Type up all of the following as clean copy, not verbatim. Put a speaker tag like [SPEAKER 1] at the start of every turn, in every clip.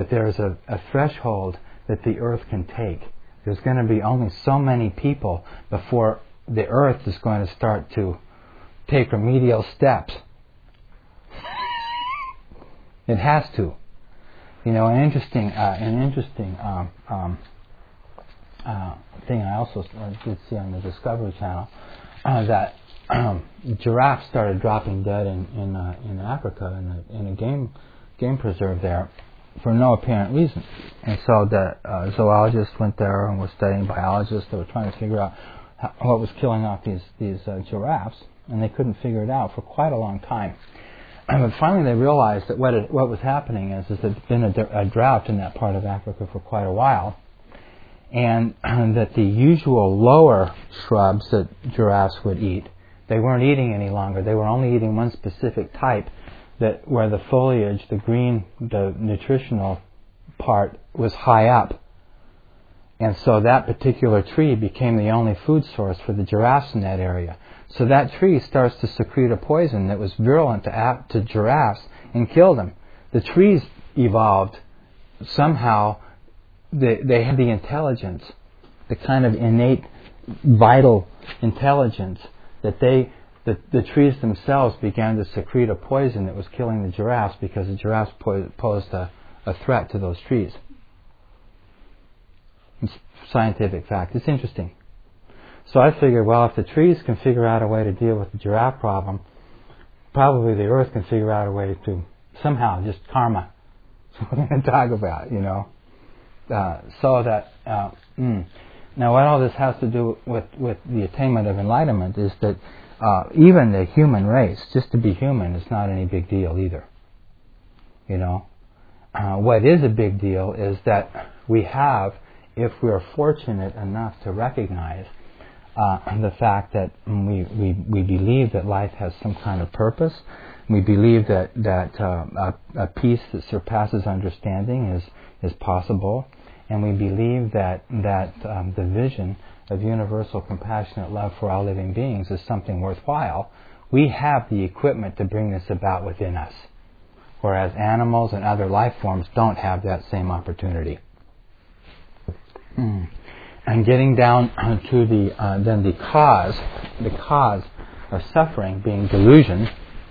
[SPEAKER 1] that there is a threshold that the earth can take. There's going to be only so many people before the earth is going to start to take remedial steps. It has to. You know, an interesting thing I also did see on the Discovery Channel, that giraffes started dropping dead in Africa in a game preserve there for no apparent reason. And so the zoologists went there and were studying biologists. They were trying to figure out what was killing off these giraffes, and they couldn't figure it out for quite a long time. But finally they realized that what was happening is there's been a drought in that part of Africa for quite a while, and that the usual lower shrubs that giraffes would eat, they weren't eating any longer. They were only eating one specific type, that where the foliage, the green, the nutritional part was high up. And so that particular tree became the only food source for the giraffes in that area. So that tree starts to secrete a poison that was virulent to giraffes and killed them. The trees evolved somehow. They had the intelligence, the kind of innate, vital intelligence that the trees themselves began to secrete a poison that was killing the giraffes, because the giraffes posed a threat to those trees. It's scientific fact. It's interesting. So I figured, well, if the trees can figure out a way to deal with the giraffe problem, probably the earth can figure out a way to somehow, just karma. That's what we're going to talk about, you know. Now what all this has to do with the attainment of enlightenment is that even the human race, just to be human, is not any big deal either. You know, what is a big deal is that we have, if we are fortunate enough to recognize the fact that we believe that life has some kind of purpose, we believe that a peace that surpasses understanding is possible, and we believe that the vision of universal compassionate love for all living beings is something worthwhile. We have the equipment to bring this about within us, whereas animals and other life forms don't have that same opportunity. And getting down to the cause of suffering being delusion,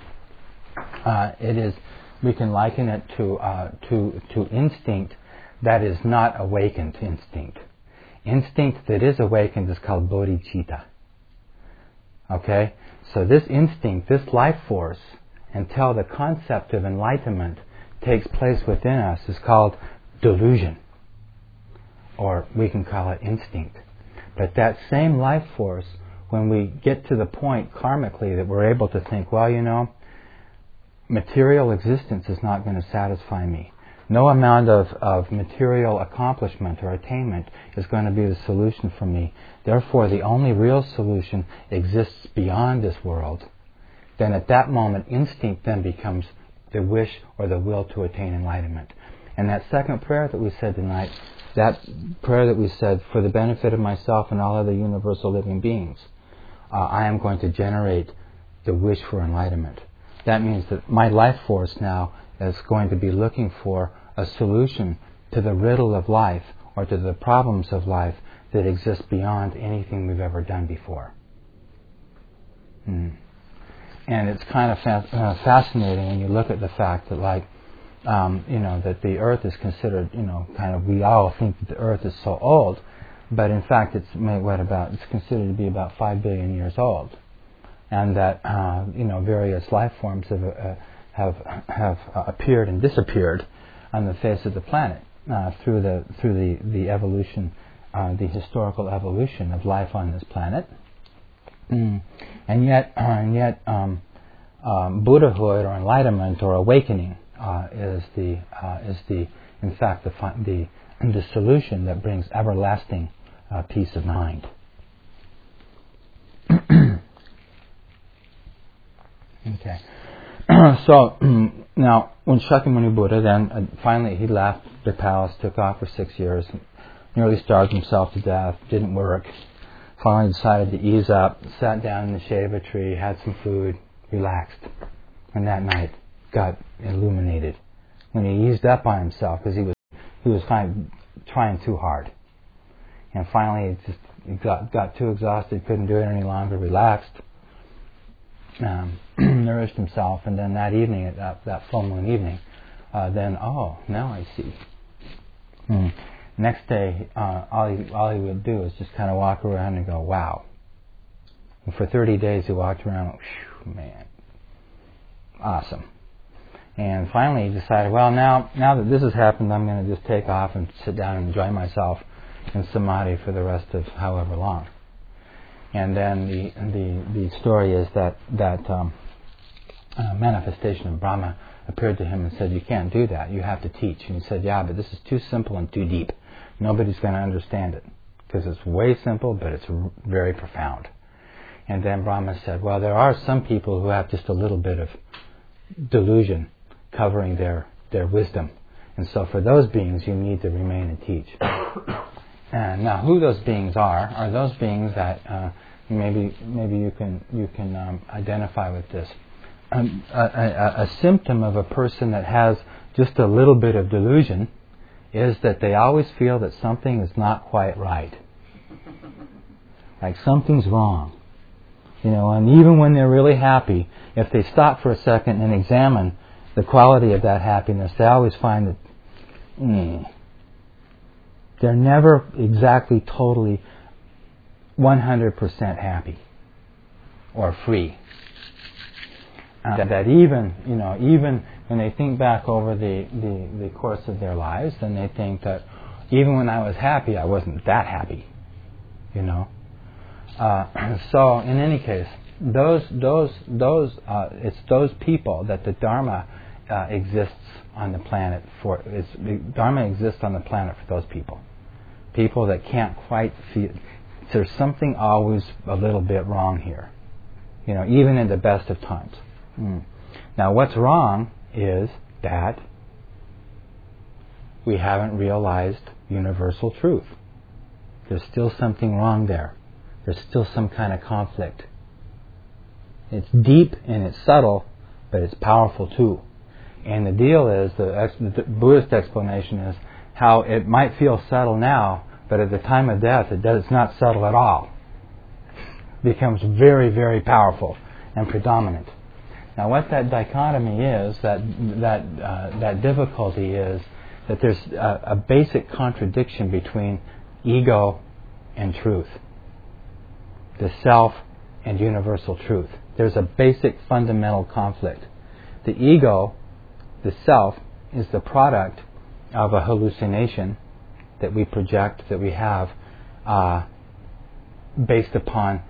[SPEAKER 1] we can liken it to instinct that is not awakened instinct. Instinct that is awakened is called bodhicitta. Okay? So this instinct, this life force, until the concept of enlightenment takes place within us, is called delusion. Or we can call it instinct. But that same life force, when we get to the point karmically that we're able to think, well, you know, material existence is not going to satisfy me. No amount of material accomplishment or attainment is going to be the solution for me. Therefore, the only real solution exists beyond this world. Then at that moment, instinct then becomes the wish or the will to attain enlightenment. And that second prayer that we said tonight, that prayer that we said, for the benefit of myself and all other universal living beings, I am going to generate the wish for enlightenment. That means that my life force now is going to be looking for a solution to the riddle of life, or to the problems of life that exist beyond anything we've ever done before. And it's kind of fascinating when you look at the fact that, like, that the earth is considered, we all think that the earth is so old, but in fact it's considered to be about 5 billion years old, and that various life forms have appeared and disappeared on the face of the planet through the evolution, the historical evolution of life on this planet. And yet, Buddhahood or enlightenment or awakening is in fact the solution that brings everlasting peace of mind. Okay. So now, when Shakyamuni Buddha then finally he left the palace, took off for 6 years, nearly starved himself to death, didn't work. Finally decided to ease up, sat down in the shade of a tree, had some food, relaxed, and that night got illuminated when he eased up on himself, because he was he was trying too hard. And finally, he got too exhausted, couldn't do it any longer, relaxed, nourished himself, and then that evening, that full moon evening, now I see. Next day, all he would do is just kind of walk around and go, wow. And for 30 days, he walked around, man, awesome. And finally, he decided, well, now that this has happened, I'm going to just take off and sit down and enjoy myself in samadhi for the rest of however long. And then the story is that manifestation of Brahma appeared to him and said, you can't do that, you have to teach. And he said, yeah, but this is too simple and too deep. Nobody's going to understand it, because it's way simple, but it's very profound. And then Brahma said, well, there are some people who have just a little bit of delusion covering their wisdom. And so for those beings, you need to remain and teach. And now, who those beings are those beings that maybe you can identify with this. A symptom of a person that has just a little bit of delusion is that they always feel that something is not quite right. Like something's wrong. And even when they're really happy, if they stop for a second and examine the quality of that happiness, they always find that they're never exactly totally 100% happy or free. That even when they think back over the course of their lives, then they think that even when I was happy, I wasn't that happy. So in any case, it's those people that the Dharma exists on the planet for. Dharma exists on the planet for those people. People that can't quite feel. There's something always a little bit wrong here. Even in the best of times. Now, what's wrong is that we haven't realized universal truth. There's still something wrong there. There's still some kind of conflict. It's deep and it's subtle, but it's powerful too. And the deal is, the Buddhist explanation is how it might feel subtle now, but at the time of death, it's not subtle at all. It becomes very, very powerful and predominant. Now, what that dichotomy is, that difficulty is that there's a basic contradiction between ego and truth, the self and universal truth. There's a basic fundamental conflict. The ego, the self, is the product of a hallucination that we project, that we have, based upon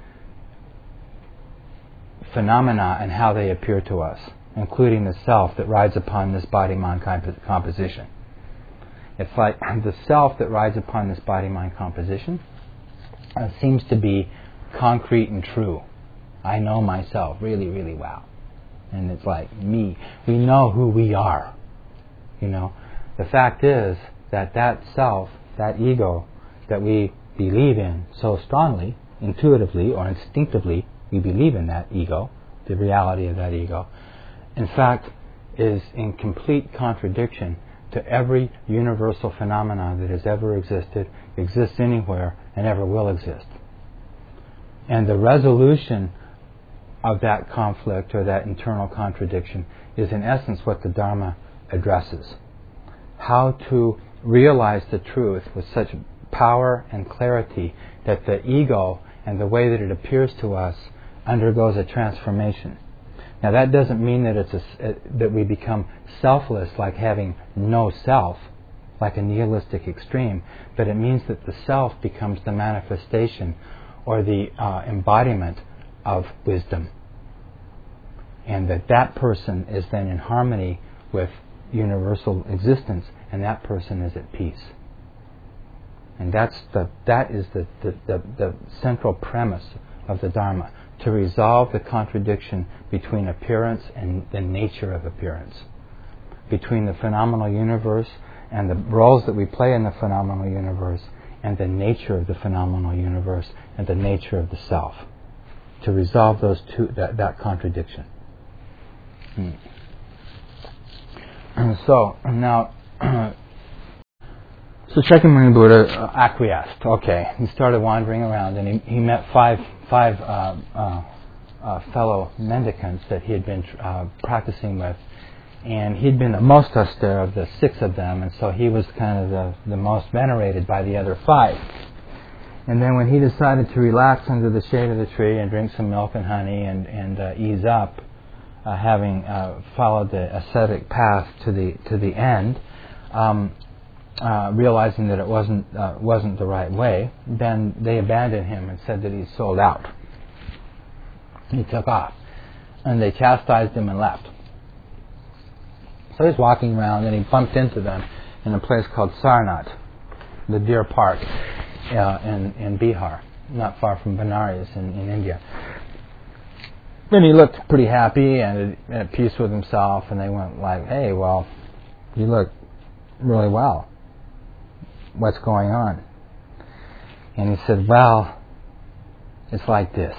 [SPEAKER 1] phenomena and how they appear to us, including the self that rides upon this body-mind composition. It's like the self that rides upon this body-mind composition seems to be concrete and true. I know myself really, really well. And it's like me. We know who we are. The fact is that self, that ego that we believe in so strongly, intuitively or instinctively, we believe in that ego, the reality of that ego, in fact, is in complete contradiction to every universal phenomenon that has ever existed, exists anywhere, and ever will exist. And the resolution of that conflict or that internal contradiction is in essence what the Dharma addresses. How to realize the truth with such power and clarity that the ego and the way that it appears to us undergoes a transformation. Now, that doesn't mean that that we become selfless, like having no self, like a nihilistic extreme, but it means that the self becomes the manifestation or the embodiment of wisdom, and that person is then in harmony with universal existence, and that person is at peace. And that is the central premise of the Dharma, to resolve the contradiction between appearance and the nature of appearance, between the phenomenal universe and the roles that we play in the phenomenal universe, and the nature of the phenomenal universe and the nature of the self, to resolve those two, that contradiction. So now So Shakyamuni Buddha acquiesced. Okay, he started wandering around, and he met five fellow mendicants that he had been practicing with, and he'd been the most austere of the six of them, and so he was kind of the most venerated by the other five. And then when he decided to relax under the shade of the tree and drink some milk and honey and ease up, having followed the ascetic path to the end, realizing that it wasn't the right way, then they abandoned him and said that he sold out. He took off, and they chastised him and left. So he's walking around, and he bumped into them in a place called Sarnath, the Deer Park in Bihar, not far from Benares in India. And he looked pretty happy and at peace with himself, and they went like, "Hey, well, you look really well. What's going on?" And he said, "Well, it's like this."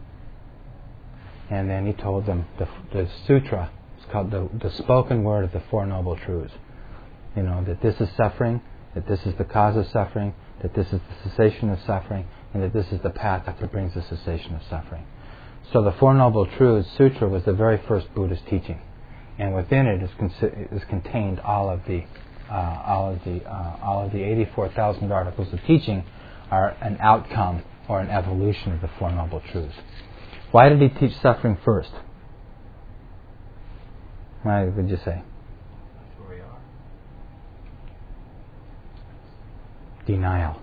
[SPEAKER 1] And then he told them the sutra. It's called the spoken word of the Four Noble Truths. You know, that this is suffering, that this is the cause of suffering, that this is the cessation of suffering, and that this is the path that brings the cessation of suffering. So the Four Noble Truths Sutra was the very first Buddhist teaching, and within it is contained all of the 84,000 articles of teaching are an outcome or an evolution of the Four Noble Truths. Why did he teach suffering first? Why would you say?
[SPEAKER 2] That's where we are.
[SPEAKER 1] Denial.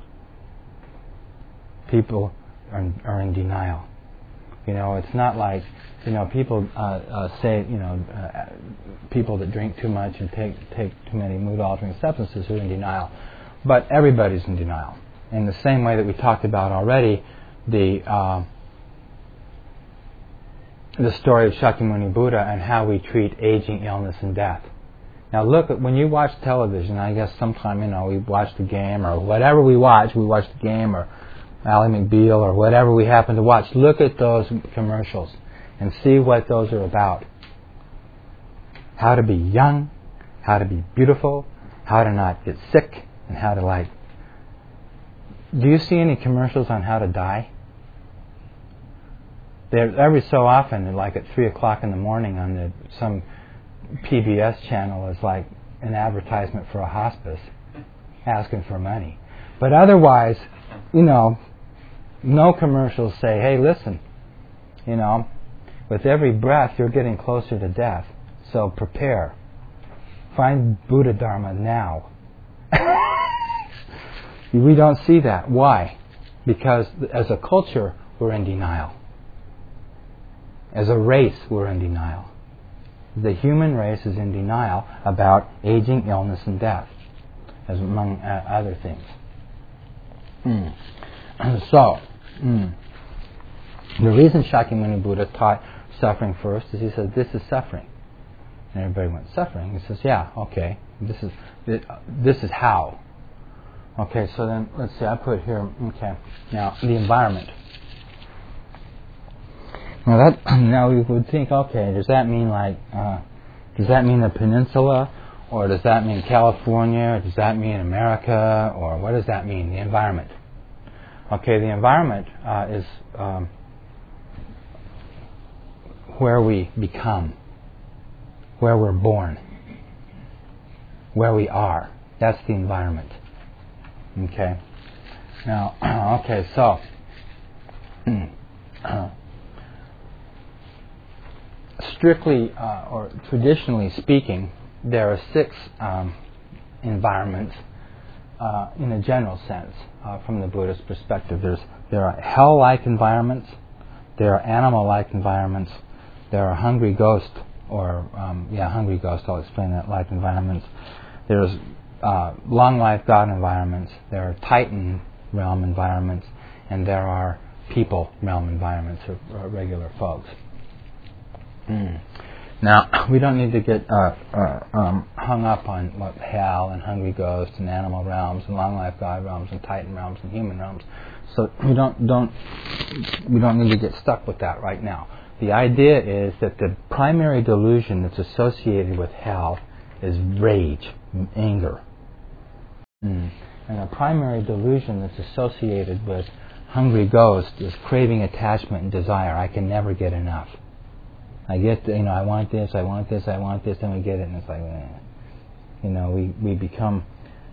[SPEAKER 1] People are in denial. You know, it's not like, you know, people say, you know, people that drink too much and take too many mood-altering substances are in denial. But everybody's in denial. In the same way that we talked about already, the story of Shakyamuni Buddha and how we treat aging, illness, and death. Now look, when you watch television, I guess sometime, you know, we watch the game or whatever we watch the game or Ally McBeal or whatever we happen to watch. Look at those commercials and see what those are about. How to be young, how to be beautiful, how to not get sick, and how to like... Do you see any commercials on how to die? They're every so often, like at 3 o'clock in the morning on some PBS channel is like an advertisement for a hospice asking for money. But otherwise, you know, no commercials say, "Hey, listen, you know, with every breath you're getting closer to death, so prepare. Find Buddha Dharma now." We don't see that. Why? Because as a culture, we're in denial. As a race, we're in denial. The human race is in denial about aging, illness, and death, as among other things. So, the reason Shakyamuni Buddha taught suffering first is he said, "This is suffering." And everybody went, "Suffering?" He says, "Yeah, okay. This is how." Okay, so then let's see. I put here. Okay, now the environment. Now we would think, okay, does that mean the peninsula, or does that mean California, or does that mean America, or what does that mean, the environment? Okay, the environment is where we become, where we're born, where we are. That's the environment. Okay. Now, okay, so strictly or traditionally speaking, there are 6 environments in a general sense from the Buddhist perspective. There are hell-like environments, there are animal-like environments, there are hungry ghost hungry ghost. I'll explain that. Like environments. There's long-life God environments. There are Titan realm environments, and there are people realm environments, or regular folks. Now, we don't need to get hung up on what hell and hungry ghosts and animal realms and long life God realms and Titan realms and human realms. So we don't need to get stuck with that right now. The idea is that the primary delusion that's associated with hell is rage, anger. And the primary delusion that's associated with hungry ghost is craving, attachment, and desire. I can never get enough. I get, I want this, I want this, I want this, and we get it, and it's like, we become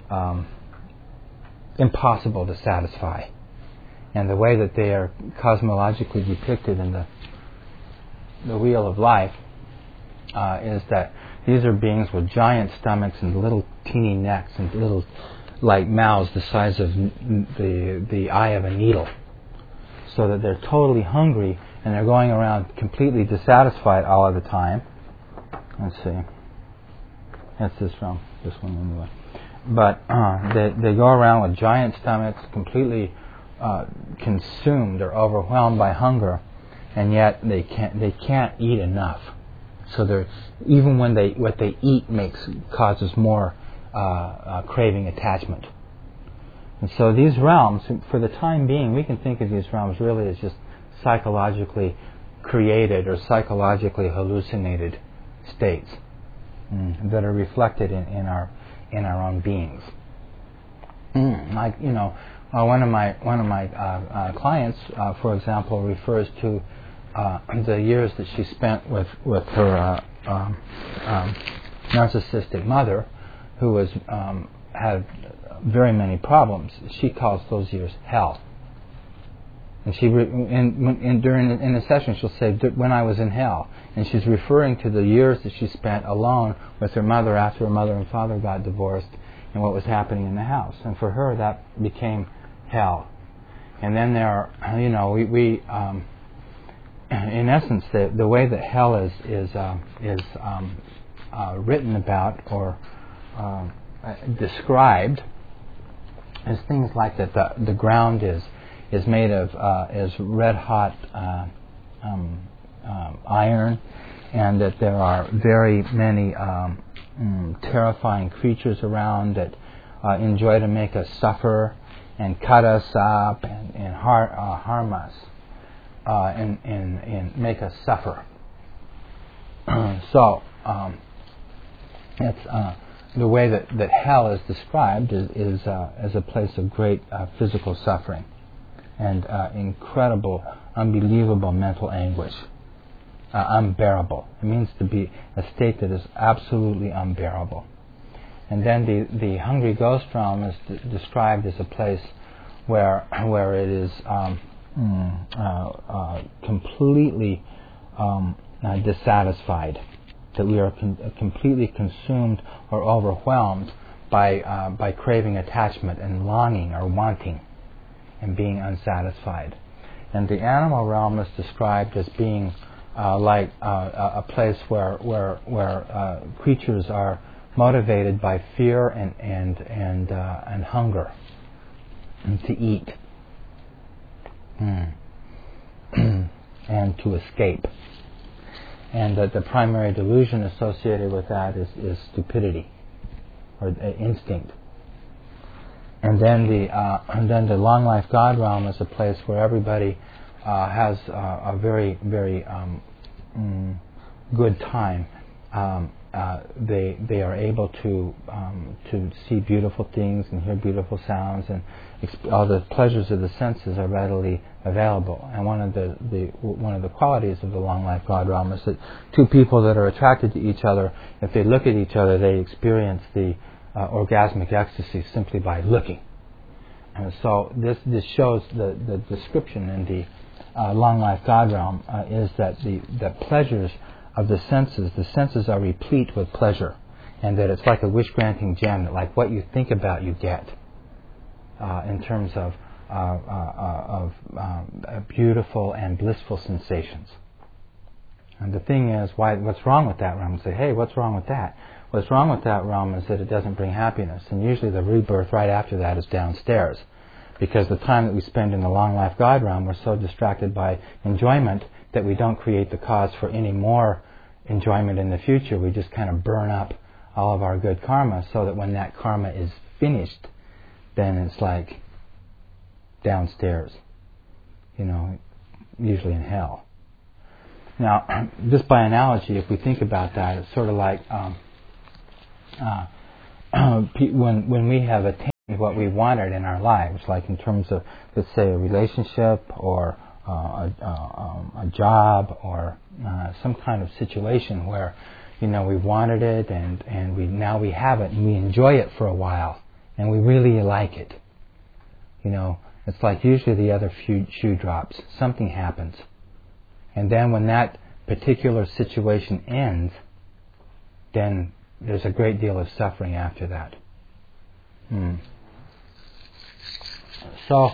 [SPEAKER 1] impossible to satisfy. And the way that they are cosmologically depicted in the Wheel of Life is that these are beings with giant stomachs and little teeny necks and little like mouths the size of the eye of a needle, so that they're totally hungry and they're going around completely dissatisfied all of the time. Let's see. That's this one anyway. But they go around with giant stomachs, completely consumed or overwhelmed by hunger, and yet they can't eat enough. So they're, even when what they eat causes more craving, attachment. And so these realms, for the time being, we can think of these realms really as just psychologically created or psychologically hallucinated states that are reflected in our own beings. Like one of my clients, for example, refers to the years that she spent with her narcissistic mother, who had very many problems. She calls those years hell. And she in a session she'll say, when I was in hell, and she's referring to the years that she spent alone with her mother after her mother and father got divorced, and what was happening in the house. And for her, that became hell. And then there are, we in essence, the way that hell is written about or described is things like that the ground is made of is red hot iron, and that there are very many terrifying creatures around that enjoy to make us suffer and cut us up and harm us and make us suffer. So it's the way that hell is described is as a place of great physical suffering and incredible, unbelievable mental anguish. Unbearable. It means to be a state that is absolutely unbearable. And then the hungry ghost realm is described as a place where it is completely dissatisfied, that we are completely consumed or overwhelmed by craving, attachment, and longing or wanting, and being unsatisfied. And the animal realm is described as being like a place where creatures are motivated by fear and hunger, and to eat and to escape. And the primary delusion associated with that is stupidity or instinct. And then the long life God realm is a place where everybody has a very, very good time. They are able to see beautiful things and hear beautiful sounds, and all the pleasures of the senses are readily available. And one of the qualities of the long life God realm is that two people that are attracted to each other, if they look at each other, they experience the orgasmic ecstasy simply by looking. And so this shows the description in the long life God realm is that the pleasures of the senses are replete with pleasure, and that it's like a wish-granting gem, that like what you think about you get in terms of beautiful and blissful sensations. And the thing is, what's wrong with that realm? You say, hey, what's wrong with that? What's wrong with that realm is that it doesn't bring happiness, and usually the rebirth right after that is downstairs, because the time that we spend in the long life God realm, we're so distracted by enjoyment that we don't create the cause for any more enjoyment in the future. We just kind of burn up all of our good karma, so that when that karma is finished, then it's like downstairs, usually in hell. Now, just by analogy, if we think about that, it's sort of like when we have attained what we wanted in our lives, like in terms of, let's say, a relationship or a job or some kind of situation where, we wanted it and now we have it and we enjoy it for a while and we really like it. It's like usually the other shoe drops. Something happens. And then when that particular situation ends, then there's a great deal of suffering after that. So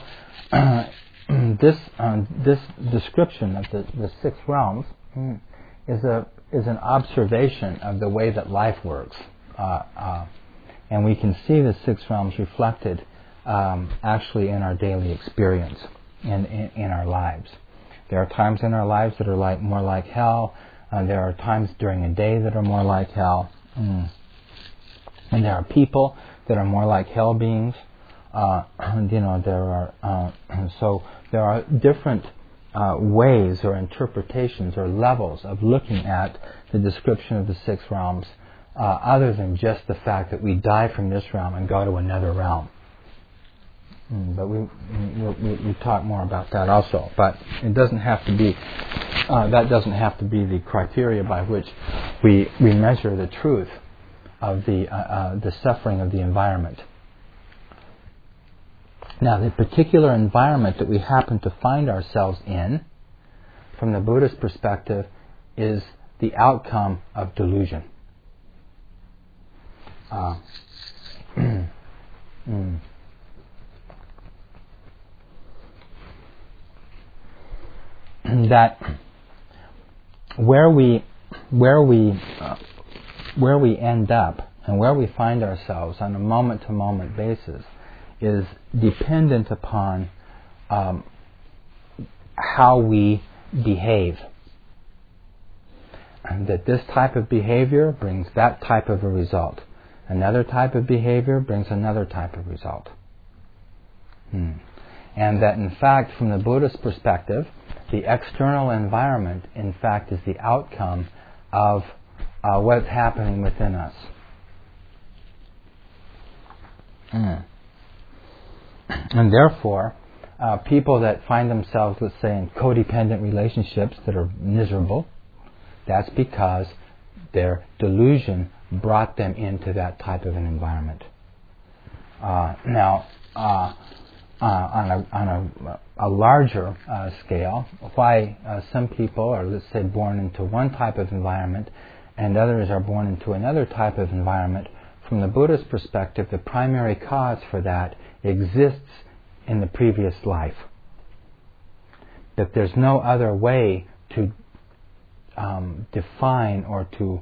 [SPEAKER 1] this description of the six realms is an observation of the way that life works, and we can see the six realms reflected actually in our daily experience in our lives. There are times in our lives that are more like hell. There are times during a day that are more like hell, and there are people that are more like hell beings. There are different ways or interpretations or levels of looking at the description of the six realms, other than just the fact that we die from this realm and go to another realm. But we talk more about that also. But it doesn't have to be. That doesn't have to be the criteria by which we measure the truth of the suffering of the environment. Now, the particular environment that we happen to find ourselves in, from the Buddhist perspective, is the outcome of delusion. That where we end up and where we find ourselves on a moment-to-moment basis is dependent upon how we behave. And that this type of behavior brings that type of a result. Another type of behavior brings another type of result. And that in fact, from the Buddhist perspective, the external environment, in fact, is the outcome of what's happening within us. And therefore, people that find themselves, let's say, in codependent relationships that are miserable, that's because their delusion brought them into that type of an environment. Now, on a larger scale, why some people are, let's say, born into one type of environment and others are born into another type of environment, from the Buddhist perspective, the primary cause for that exists in the previous life. That there's no other way to define or to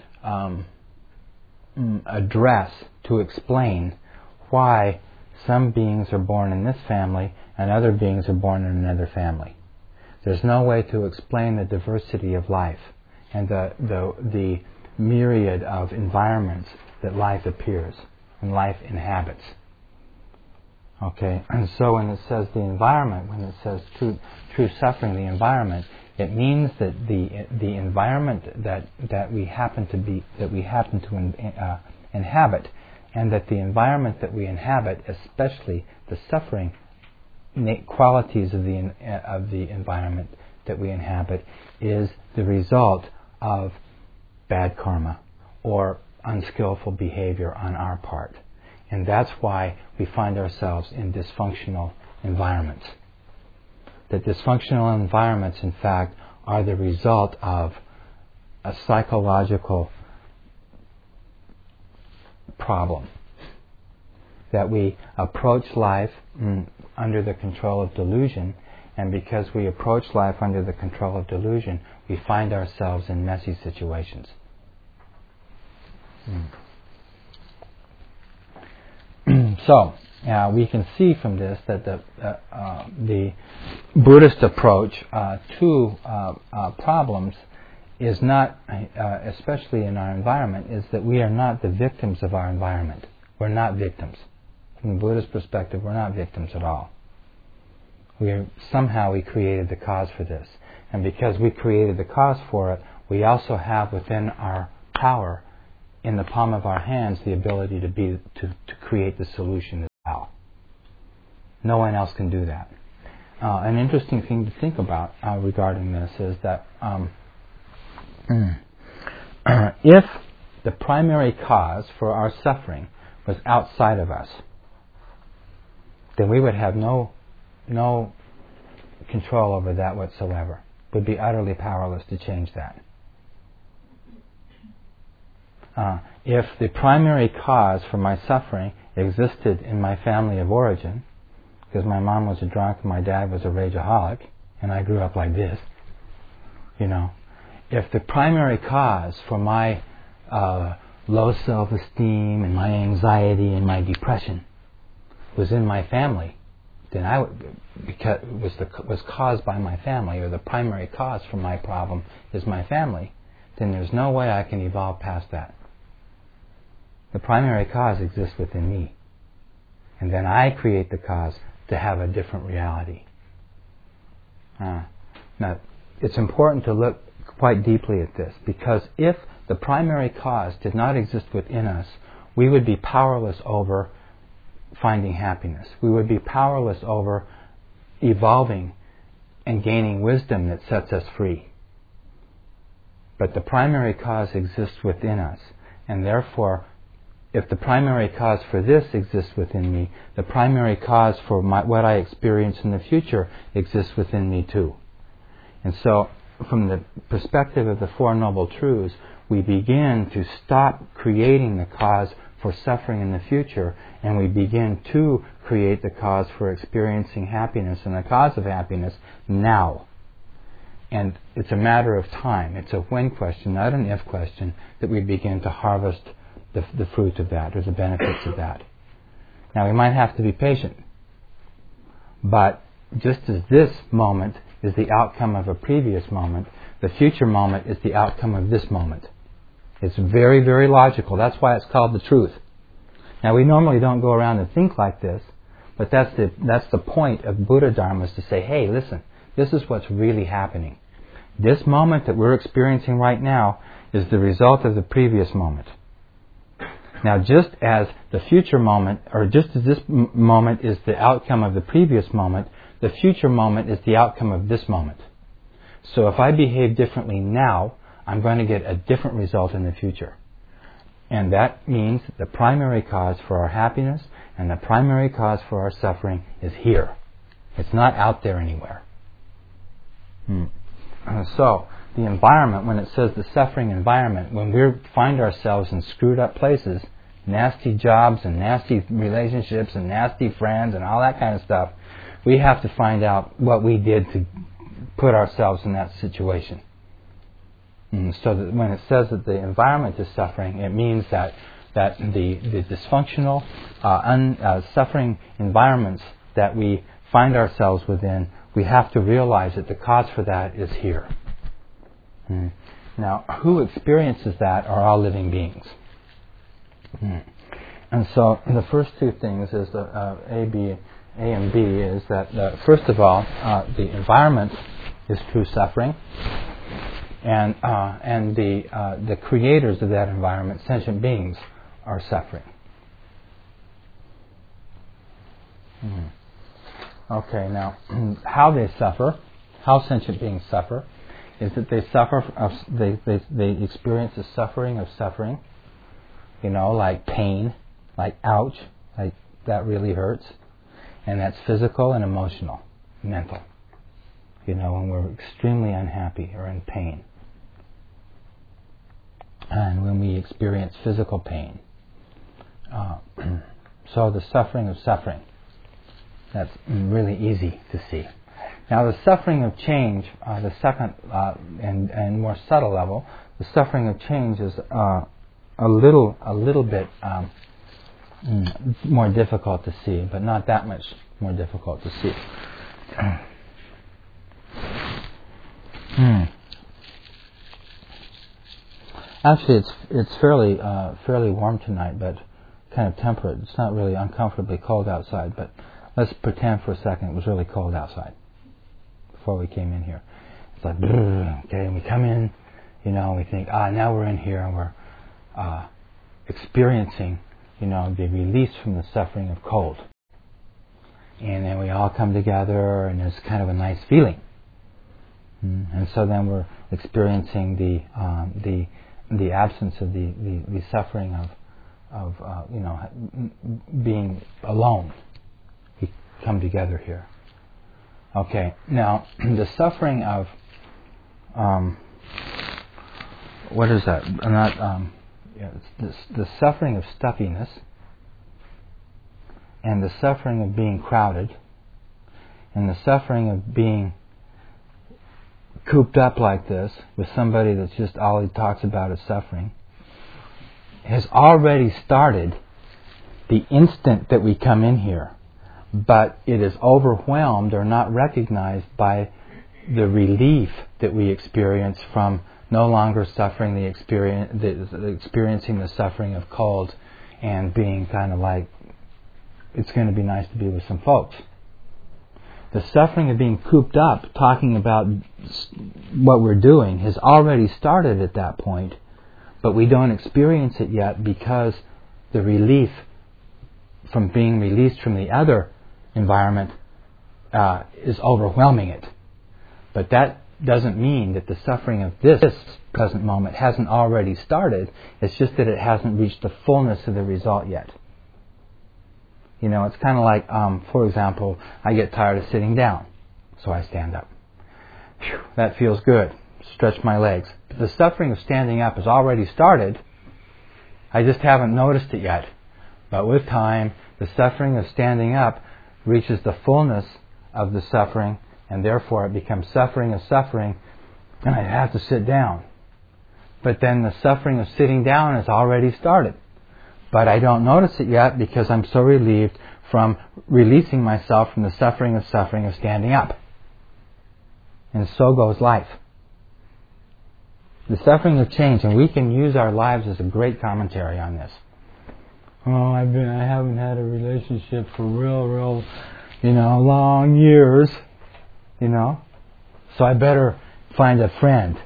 [SPEAKER 1] address, to explain why some beings are born in this family and other beings are born in another family. There's no way to explain the diversity of life and the myriad of environments that life appears and life inhabits. Okay, and so when it says the environment, when it says true suffering, the environment, it means that the environment that we happen to inhabit, and that the environment that we inhabit, especially the suffering qualities of the environment that we inhabit, is the result of bad karma or unskillful behavior on our part. And that's why we find ourselves in dysfunctional environments. That dysfunctional environments, in fact, are the result of a psychological problem. That we approach life under the control of delusion, and because we approach life under the control of delusion, we find ourselves in messy situations. So, we can see from this that the Buddhist approach to problems is not, especially in our environment, is that we are not the victims of our environment. We're not victims. From the Buddhist perspective, we're not victims at all. Somehow we created the cause for this. And because we created the cause for it, we also have within our power, in the palm of our hands, the ability to create the solution. No one else can do that. An interesting thing to think about regarding this is that if the primary cause for our suffering was outside of us, then we would have no control over that whatsoever. We'd be utterly powerless to change that. If the primary cause for my suffering existed in my family of origin, because my mom was a drunk and my dad was a rageaholic, and I grew up like this, if the primary cause for my low self-esteem and my anxiety and my depression was in my family, then because it was caused by my family, or the primary cause for my problem is my family, then there's no way I can evolve past that. The primary cause exists within me. And then I create the cause to have a different reality. Now, it's important to look quite deeply at this, because if the primary cause did not exist within us, we would be powerless over finding happiness. We would be powerless over evolving and gaining wisdom that sets us free. But the primary cause exists within us, and therefore, if the primary cause for this exists within me, the primary cause for what I experience in the future exists within me too. And so, from the perspective of the Four Noble Truths, we begin to stop creating the cause for suffering in the future, and we begin to create the cause for experiencing happiness and the cause of happiness now. And it's a matter of time. It's a when question, not an if question, that we begin to harvest the fruit of that, or the benefits of that. Now, we might have to be patient, but just as this moment is the outcome of a previous moment, the future moment is the outcome of this moment. It's very, very logical. That's why it's called the truth. Now, we normally don't go around and think like this, but that's the point of Buddha Dharma, is to say, hey, listen, this is what's really happening. This moment that we're experiencing right now is the result of the previous moment. Now, just as the future moment, or just as this moment is the outcome of the previous moment, the future moment is the outcome of this moment. So if I behave differently now, I'm going to get a different result in the future. And that means the primary cause for our happiness and the primary cause for our suffering is here. It's not out there anywhere. So, the environment, when it says the suffering environment, when we find ourselves in screwed up places, nasty jobs and nasty relationships and nasty friends and all that kind of stuff, we have to find out what we did to put ourselves in that situation. So that when it says that the environment is suffering, it means that the dysfunctional, suffering environments that we find ourselves within, we have to realize that the cause for that is here. Now, who experiences that are all living beings. And so the first two things is A and B is that first of all, the environment is true suffering, and the creators of that environment, sentient beings, are suffering. Okay, now how they suffer, how sentient beings suffer, is that they suffer. They experience the suffering of suffering. Like pain, like ouch, like that really hurts, and that's physical and emotional, mental. When we're extremely unhappy or in pain, and when we experience physical pain. So the suffering of suffering, that's really easy to see. Now the suffering of change, the second and more subtle level, the suffering of change is a little bit more difficult to see, but not that much more difficult to see. Actually, it's fairly warm tonight, but kind of temperate. It's not really uncomfortably cold outside, but let's pretend for a second it was really cold outside before we came in here. It's like, okay, and we come in, we think, now we're in here and we're experiencing, the release from the suffering of cold. and then we all come together, and there's kind of a nice feeling. And so then we're experiencing the absence of the suffering of being alone. We come together here. Okay, now the suffering of what is that? It's the suffering of stuffiness, and the suffering of being crowded, and the suffering of being cooped up like this with somebody that's just all he talks about is suffering, has already started the instant that we come in here, but it is overwhelmed or not recognized by the relief that we experience from no longer suffering experiencing the suffering of cold and being kind of like, it's going to be nice to be with some folks. The suffering of being cooped up, talking about what we're doing, has already started at that point, but we don't experience it yet because the relief from being released from the other environment is overwhelming it. But that doesn't mean that the suffering of this present moment hasn't already started. It's just that it hasn't reached the fullness of the result yet. You know, it's kind of like, for example, I get tired of sitting down, so I stand up. Whew, that feels good. Stretch my legs. The suffering of standing up has already started. I just haven't noticed it yet. But with time, the suffering of standing up reaches the fullness of the suffering, and therefore it becomes suffering of suffering, and I have to sit down. But then the suffering of sitting down has already started. But I don't notice it yet because I'm so relieved from releasing myself from the suffering of standing up. And so goes life. The suffering of change, and we can use our lives as a great commentary on this. Oh, I haven't had a relationship for real, long years, so I better find a friend,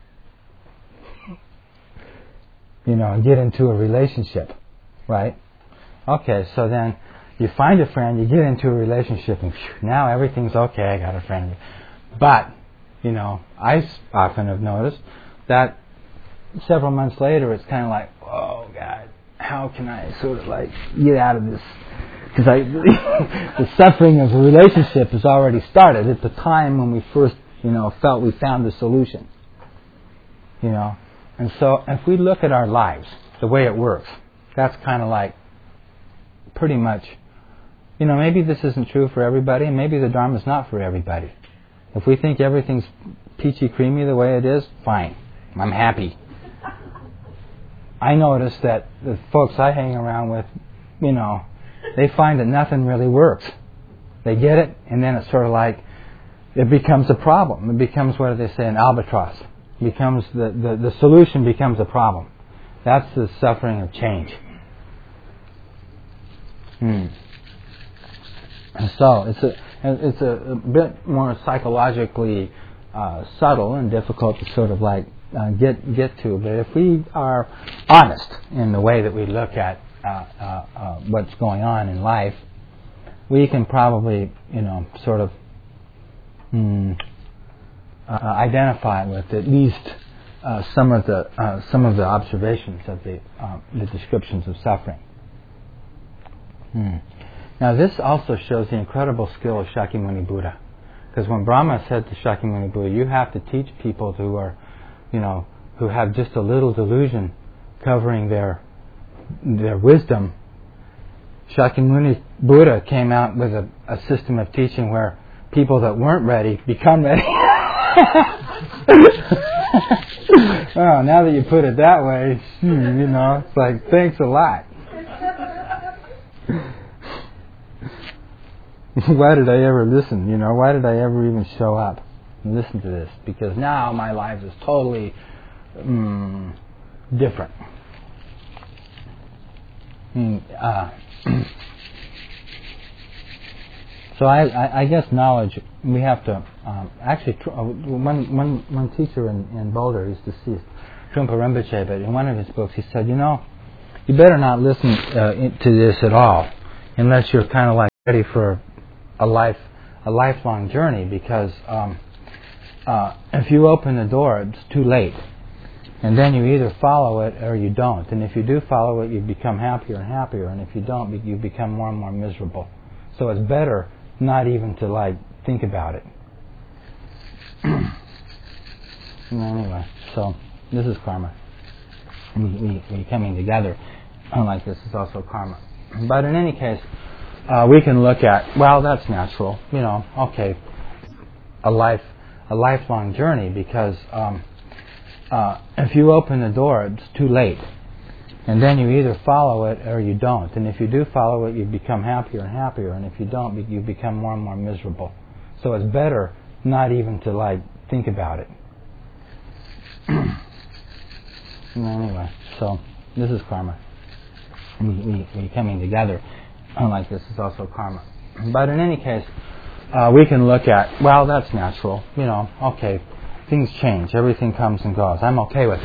[SPEAKER 1] and get into a relationship. Right? Okay, so then you find a friend, you get into a relationship, and now everything's okay, I got a friend. But, I often have noticed that several months later it's kind of like, oh God, how can I sort of like get out of this? Because the suffering of a relationship has already started at the time when we first, felt we found the solution. And so if we look at our lives, the way it works, that's kind of like pretty much, maybe this isn't true for everybody, and maybe the Dharma's not for everybody. If we think everything's peachy creamy the way it is, fine. I'm happy. I notice that the folks I hang around with, they find that nothing really works. They get it, and then it's sort of like, it becomes a problem. It becomes, what do they say, an albatross. It becomes the solution becomes a problem. That's the suffering of change. And so it's a bit more psychologically subtle and difficult to sort of like get to. But if we are honest in the way that we look at what's going on in life, we can probably sort of identify with at least some of the observations of the descriptions of suffering. Now this also shows the incredible skill of Shakyamuni Buddha, because when Brahma said to Shakyamuni Buddha, you have to teach people who are, who have just a little delusion covering their wisdom. Shakyamuni Buddha came out with a system of teaching where people that weren't ready become ready. Well, now that you put it that way, it's like, thanks a lot. Why did I ever listen? Why did I ever even show up and listen to this? Because now my life is totally different. So I guess knowledge, we have to actually. One teacher in Boulder, he's deceased, Trungpa Rinpoche, but in one of his books he said, you better not listen to this at all unless you're kind of like ready for a lifelong journey, because if you open the door, it's too late. And then you either follow it or you don't. And if you do follow it, you become happier and happier. And if you don't, you become more and more miserable. So it's better not even to think about it. Anyway, so this is karma. We coming together like this is also karma. But in any case, we can look at, well, that's natural. Okay, a lifelong journey, because if you open the door, it's too late. And then you either follow it or you don't. And if you do follow it, you become happier and happier. And if you don't, you become more and more miserable. So it's better not even to think about it. Anyway, so this is karma. We coming together like this is also karma. But in any case, we can look at, well, that's natural. Okay, things change. Everything comes and goes. I'm okay with it.